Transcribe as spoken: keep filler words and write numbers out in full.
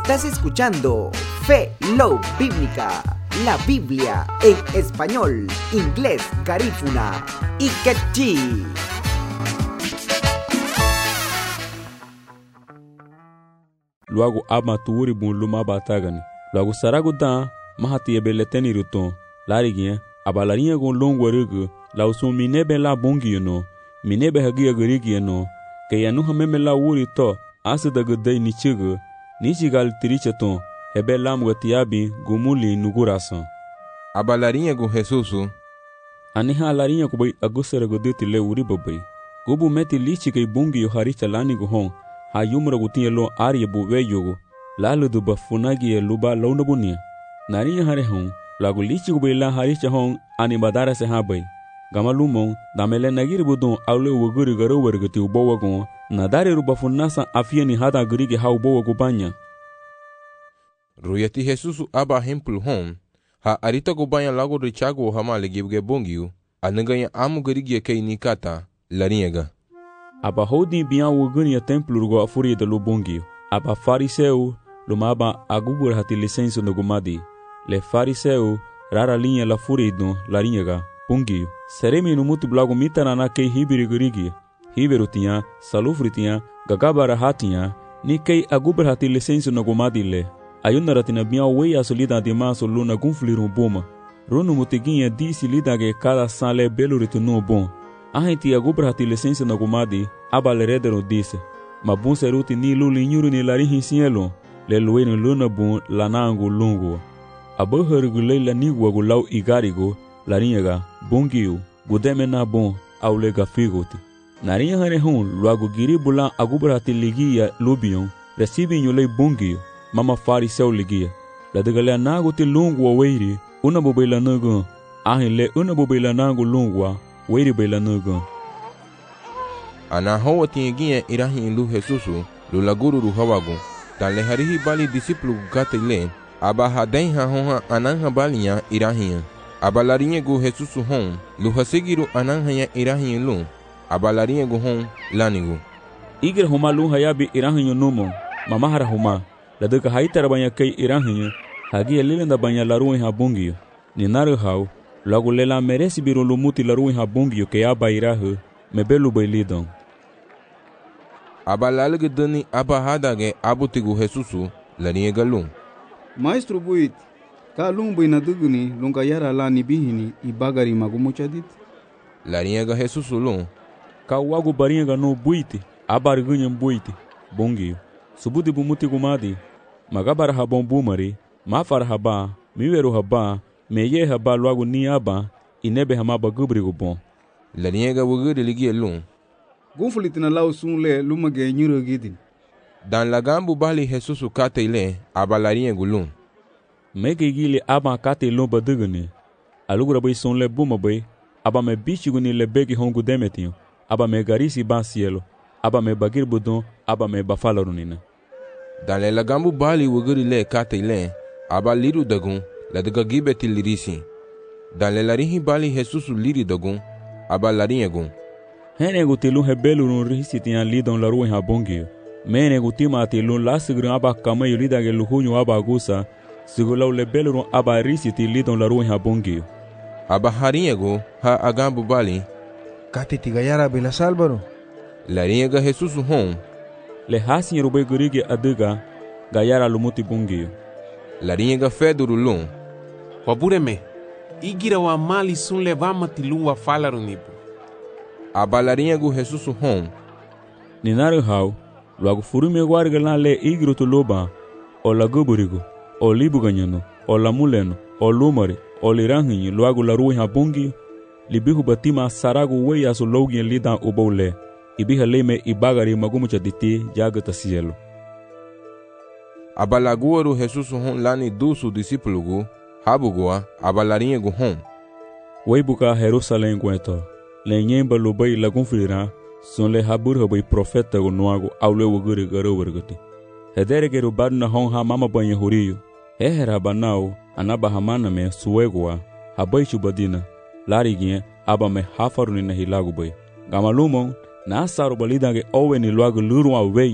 Estás escuchando Fe Love Bíblica, la Biblia en español, inglés, garífuna y quechí. Luago ama tuuri bun luma batagani. Luago saragu da mahati ebeleteni ruton. Larigien abalarinha gon longwarugu. Lausun minebe la bungi no. Minebe hagia garigi no. Kayanu hameme la wuri to. Asida gudai nichigu. Nichigal tiricheton. Hebe lam gatiabi gumuli nugurasan. Abalarinha gon Jesusu. Aniha alarinha kubai agusera guditi le uri babai. Gubu meti lichi kay bungi yo haricha lani guhon. Ha yumra gutinye lo arye buwe yogo. Lalu duba funagi ye luba launa bunia. Narinya hare hon. Lagu lichi kubai la haricha hon ani badara se habai. Gama lumon damele nagiri budon aule wuguri garo wargati ubo wagon. Nadare ruba funasa afia ni hada gurigi ha ubo wagubanya. Ruyati Jesusu aba hempul hon. Ha arita gubanya lagu richago hamale gibge bungiu. Anaganya amu gurigi kei nikata. Larinhaga. Aba holding bian wuguni a templo rugo afuri de lubungi. Aba fariseu lumaba agubur hati licença no gumadi. Le fariseu rara linha la furi do larinhaga pungi. Seremi no mutu blago mitana na kei hibiri gurigi. Hiberu tinha, salufri tinha, gagabara hatinha, ni kei agubur hati licença no gumadi le. Ayunara tina bian wei a solida de maso luna gunfliru boma. Runu mutiguinha disse lida que cada sale belo no bom. A gente agubra hati licença na gumadi, abalerederon disse. Mabun seruti ni lulinyuru ni larihin sielo, le lueno luna bun lanango lungo. Abuherigu leila nigua gulau igarigo, larinhaga, bungiu, gudeme na bon, aulega figoti. Narinha harehun, luago giribula agubra hati ligia lubion, recibinho lei bungiu, mama fariseu ligia. La degalea nago te lungo aweiri, una bobela nago, ahin le una bobela nago lungua, Wait bela nugo. Ana hawa tinha irahi lu Jesusu, lu laguru ru hawago. Dan le harihi bali discípulo gata le, aba haden ha honha ananha balinha irahi. Aba larinha gu Jesusu hon, lu hasigiru ananha irahi lu. Aba larinha gu hon lanigo. Igre homa lu hayabi irahi numo, mamahara homa. La duka haitara banya kay irahi, hagi lilenda banya laruin habungi. Ni naru hau. Logo lela merece biro lumuti laru em habungio que aba irahu, me belo bailidão. Aba lalga dani aba hadage abutigu Jesusu, larinha galum. Maestro buit, ka lumbo ina duguni, lunga yara la ni bihini, i bagari magumuchadit. Larinha ga Jesusu lum. Ka wago barinha ga no buite, abargunham buite, bungio. Subudi bumuti gumadi, magabara habon bumari, mafara haba, miweru haba, Meye haba logo ni aba, inebe hamaba gubrigo bom. Larinhaga wuguri ligia lum. Gunfulitina lau sunle lumage nyuro gidin. Dan lagambu bali Jesusu kate ile, aba larinhaga lum. Mege gile aba kate lomba dugani. Alugura bai sunle buma bai, aba me bichiguni le begi hongu demetinho, aba me garisi ba cielo, aba me bagir budon, aba me bafala runina. Dan le lagambu bali wuguri le kate ile, aba liru dagun. La de gibeti lirisi. Dan le larihi bali Jesusu liri dagun, aba larinha gun. Hene gutilu hebelu no risi tinha lidon la rua habongi. Mene gutima atilu la sigran aba kamayo lida ge luhunyo aba gusa, sigulau lebelu no aba risi ti lidon la rua habongi. Aba harinha gu ha agambu bali. Kati tigayara bela salbaro. Larinha ga Jesusu hon. Le hasi rube gurige adiga, gayara lumuti bungi. Larinha ga feduru lum. Wabureme, igira wa mali sun levama tilu wa falaru nipo. Aba larinha gu Jesusu hon. Ninaru hau, logo furume guarga la le igro tu loba, o la guburigo, o libu ganyano, o la muleno, o lumare, o liranhi, logo la rui habungi, libihu batima saragu wei asu logi lidan ubole, ibiha leme ibagari magumucha diti jagata cielo. Aba laguaru Jesusu hon lani dusu discípulo gu, habugoa, aba larinha gu hon. Wei buka Jerusalém guento, le nyemba lubai lagunflira, son le habur habai profeta gu nuago, aule wuguri garo wargati. Hedere geru badna hon ha mama banya huriyo, hehera banao, anaba hamana me suegua, habai chubadina, larigien, aba me hafaruni na hilagu bai. Gamalumon, na asaru balida ge owe ni luago luru awei.